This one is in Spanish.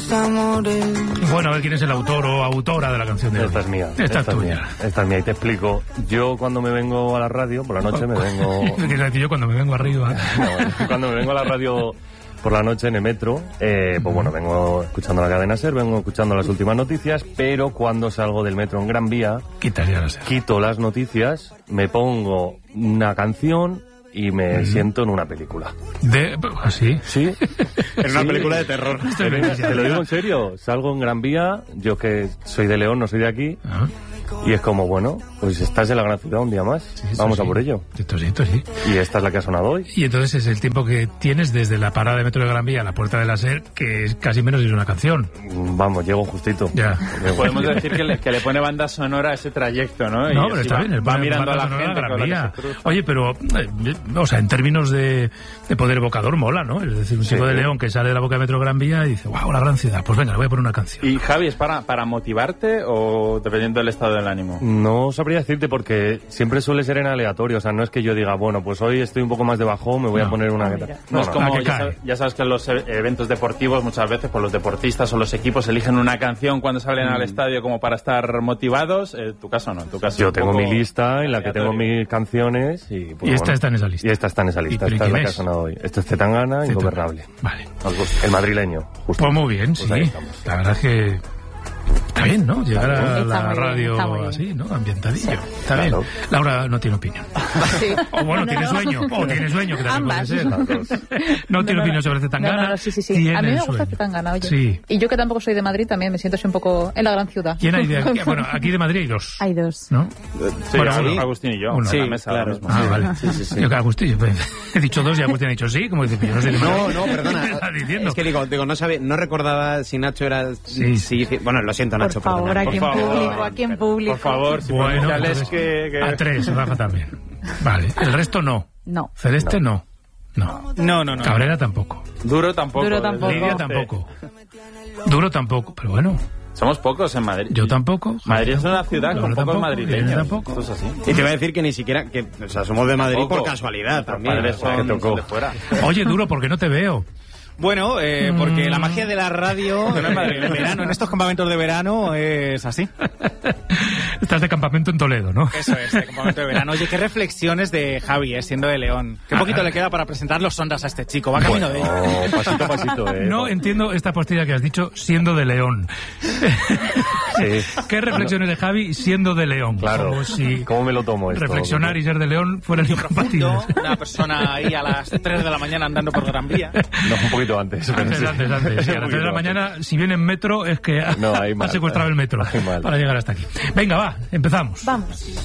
Bueno, a ver quién es el autor o autora de la canción de hoy. Esta es mía. Esta es tuya. Esta es mía y te explico. Yo cuando me vengo a la radio, por la noche me vengo... Yo cuando me vengo arriba. No, cuando me vengo a la radio por la noche en el metro, pues bueno, vengo escuchando la cadena SER, vengo escuchando las últimas noticias, pero cuando salgo del metro en Gran Vía, quito las noticias, me pongo una canción y me siento en una película. ¿Así? Sí. En una película de terror. Te lo digo en serio, salgo en Gran Vía, yo que soy de León, no soy de aquí, y es como, bueno, pues estás en la gran ciudad un día más, vamos a por ello. Esto sí. Y esta es la que ha sonado hoy. Y entonces es el tiempo que tienes desde la parada de metro de Gran Vía a la puerta de la SER, que es casi menos de una canción. Vamos, llego justito. Ya. Podemos decir que le pone banda sonora a ese trayecto, ¿no? No, pero está bien, va mirando a la gente Gran Vía. Oye, pero, o sea, en términos de poder evocador mola, ¿no? Es decir, un chico de León que sale de la boca de metro de Gran Vía y dice, wow, la gran ciudad, pues venga, le voy a poner una canción. ¿Y Javi, es para motivarte o dependiendo del estado del ánimo? No sabría decirte porque siempre suele ser en aleatorio, o sea, no es que yo diga, bueno, pues hoy estoy un poco más de bajón, me voy a poner una... No es como, ya sabes que en los eventos deportivos muchas veces pues los deportistas o los equipos eligen una canción cuando salen al estadio como para estar motivados, tu caso no, en tu caso... Yo tengo mi lista en la que tengo mis canciones y... Pues, esta está en esa lista. Y esta está en esa lista, esta es la que ha sonado hoy. Esto es Zetangana, Ingobernable. Vale. El madrileño, justo. Pues muy bien, sí. La verdad es que... Está bien, ¿no? Llegar a la radio así, ¿no? Ambientadillo. Está bien. Laura no tiene opinión. Sí. O bueno, tiene sueño. O tiene sueño, que también puede ser. No tiene opinión sobre Zetangana. No, sí. A mí me gusta Zetangana, oye. Sí. Y yo que tampoco soy de Madrid, también me siento así un poco en la gran ciudad. ¿Quién hay de aquí? Bueno, aquí de Madrid hay dos. Hay dos. ¿No? Sí, bueno, Agustín y yo. Uno. Sí, en la mesa claro. Mismo. Ah, vale. Sí. Yo que Agustín, he dicho dos y Agustín ha dicho sí, como dice, yo no sé. No, perdona. Es que digo, no recordaba si Nacho era... Sí. Bueno, lo siento, Nacho, por favor, aquí en público. Por favor, si bueno, pues que... A 3, Rafa también. Vale, el resto no. No. Celeste no. No. Cabrera tampoco. Duro tampoco. Lidia tampoco. Duro tampoco, pero bueno. Somos pocos en Madrid. Yo tampoco. Madrid es una ciudad con pocos madrileños. Yo tampoco. Esto es así. Y te iba a decir que ni siquiera... o sea, somos de Madrid por casualidad también. Son de fuera. Oye, Duro, ¿por qué no te veo? Bueno, porque la magia de la radio en verano, en estos campamentos de verano, es así. Estás de campamento en Toledo, ¿no? Eso es, de campamento de verano. Oye, qué reflexiones de Javi, siendo de León. Qué poquito le queda para presentar los sondas a este chico. Va camino de ello. Pasito a pasito, No entiendo esta postilla que has dicho, siendo de León. Sí. ¿Qué reflexiones de Javi siendo de León? Claro. Como si ¿Cómo me lo tomo esto? Reflexionar y ser de León fueran incompatibles. Una persona ahí a las 3 de la mañana andando por Gran Vía. No, un poquito antes. Antes. Sí, a las 3 de la mañana, si viene en metro, es que ha secuestrado el metro para llegar hasta aquí. Venga, va, empezamos. Vamos.